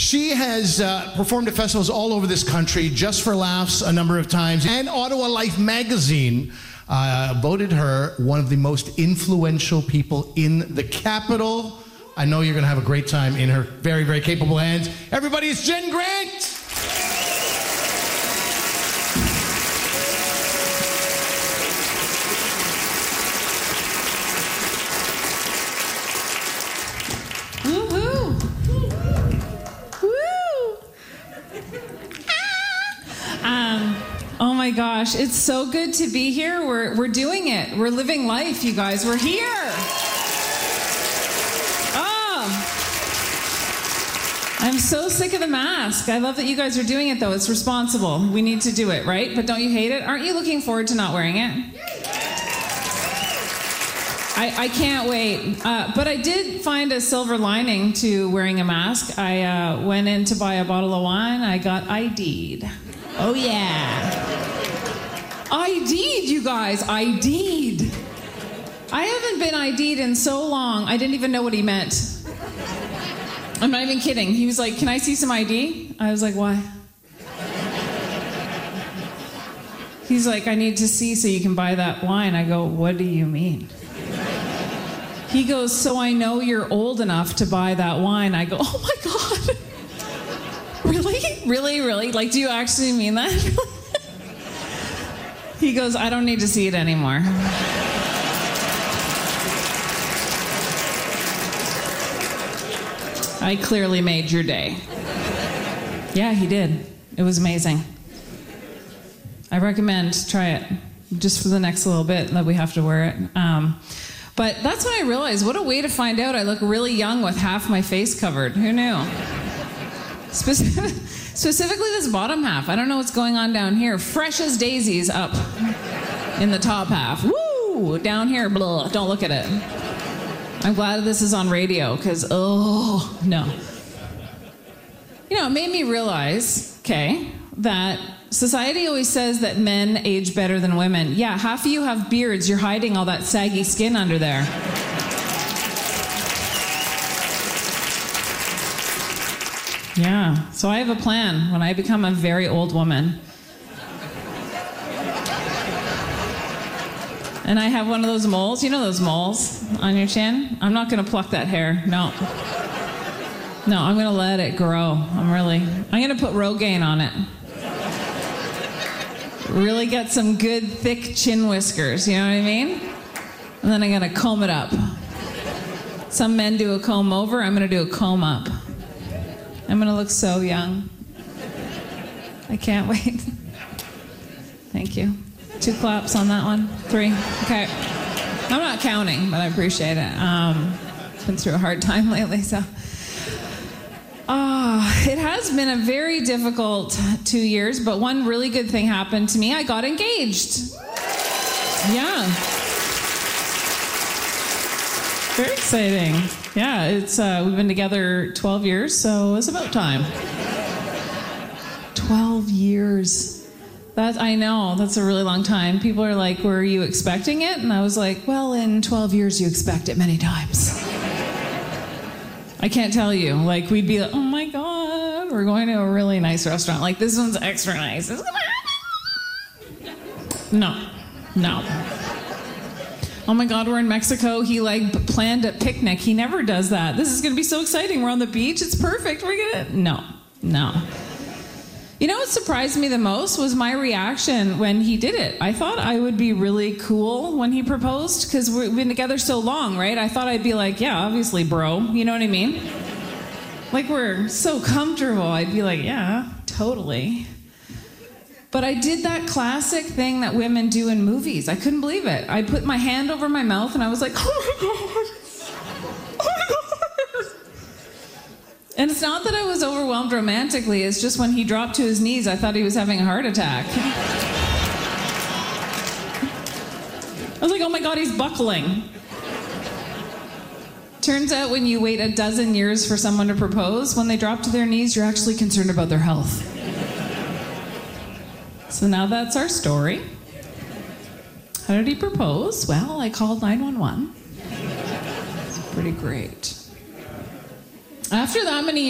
She has performed at festivals all over this country, Just for Laughs a number of times, and Ottawa Life magazine voted her one of the most influential people in the capital. I know you're going to have a great time in her very, very capable hands. Everybody, it's Jen Grant! Oh my gosh, it's so good to be here. We're doing it. We're living life, you guys. We're here. Oh, I'm so sick of the mask. I love that you guys are doing it, though. It's responsible. We need to do it, right? But don't you hate it? Aren't you looking forward to not wearing it? I can't wait. But I did find a silver lining to wearing a mask. I went in to buy a bottle of wine. I got ID'd. Oh, yeah. ID'd, you guys. ID'd. I haven't been ID'd in so long, I didn't even know what he meant. I'm not even kidding. He was like, "Can I see some ID?" I was like, "Why?" He's like, "I need to see so you can buy that wine." I go, "What do you mean?" He goes, "So I know you're old enough to buy that wine." I go, "Oh my God. Really? Really, really? Like, do you actually mean that?" He goes, "I don't need to see it anymore." I clearly made your day. Yeah, he did. It was amazing. I recommend try it just for the next little bit that we have to wear it. But that's when I realized, what a way to find out I look really young with half my face covered. Who knew? Specifically this bottom half. I don't know what's going on down here. Fresh as daisies up in the top half. Woo! Down here, blah. Don't look at it. I'm glad this is on radio, because, oh, no. You know, it made me realize, that society always says that men age better than women. Yeah, half of you have beards. You're hiding all that saggy skin under there. Yeah, so I have a plan when I become a very old woman. And I have one of those moles. You know those moles on your chin? I'm not going to pluck that hair. No, I'm going to let it grow. I'm going to put Rogaine on it. Really get some good, thick chin whiskers, you know what I mean? And then I'm going to comb it up. Some men do a comb over. I'm going to do a comb up. I'm going to look so young. I can't wait. Thank you. 2 claps on that one. 3. Okay. I'm not counting, but I appreciate it. Been through a hard time lately, so. It has been a very difficult 2 years, but one really good thing happened to me. I got engaged. Yeah. Very exciting. Yeah, it's we've been together 12 years, so it's about time. 12 years. I know, that's a really long time. People are like, "Were you expecting it?" And I was like, well, in 12 years you expect it many times. I can't tell you. Like, we'd be like, "Oh my God, we're going to a really nice restaurant. Like, this one's extra nice. It's gonna happen." No. "Oh my God, we're in Mexico. He planned a picnic." He never does that. "This is going to be so exciting. We're on the beach. It's perfect. We're going to..." No. You know what surprised me the most was my reaction when he did it. I thought I would be really cool when he proposed, because we've been together so long, right? I thought I'd be like, "Yeah, obviously, bro." You know what I mean? Like, we're so comfortable. I'd be like, "Yeah, totally." But I did that classic thing that women do in movies. I couldn't believe it. I put my hand over my mouth and I was like, "Oh my God. Oh my God." And it's not that I was overwhelmed romantically. It's just when he dropped to his knees, I thought he was having a heart attack. I was like, "Oh my God, he's buckling." Turns out when you wait a dozen years for someone to propose, when they drop to their knees, you're actually concerned about their health. So now that's our story. How did he propose? Well, I called 911. It's pretty great. After that many years,